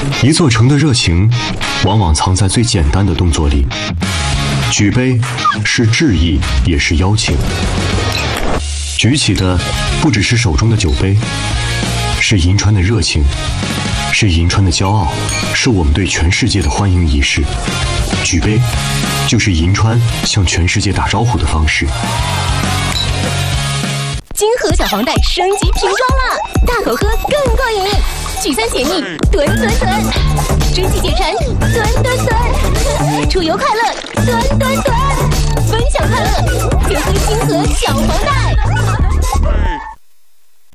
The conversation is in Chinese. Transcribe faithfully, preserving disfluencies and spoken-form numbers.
一座城的热情，往往藏在最简单的动作里。举杯是致意，也是邀请。举起的不只是手中的酒杯，是银川的热情，是银川的骄傲，是我们对全世界的欢迎仪式。举杯，就是银川向全世界打招呼的方式。 金河小黄袋升级瓶装了，大口喝更过瘾。聚餐解腻，吨吨吨；蒸汽解馋，吨吨吨；出游快乐，吨吨吨；分享快乐，就喝金河小黄袋。